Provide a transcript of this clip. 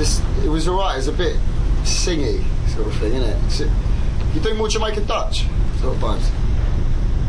it was alright. It was a bit singy sort of thing, innit? You do more Jamaican Dutch sort of vibes.